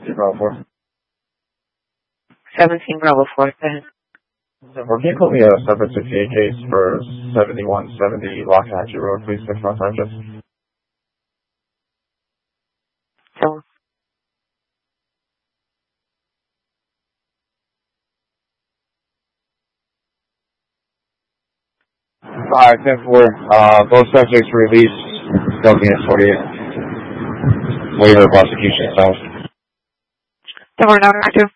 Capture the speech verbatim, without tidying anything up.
Bravo four. seventeen Bravo four, go ahead. Or can you quote me a separate sixty-eight case for seventy-one seventy Lockhatchee Road, please, six Los Angeles? So, Five, ten four, uh, both subjects released, looking at forty-eight. Waiver of prosecution, so. ten four, now, two.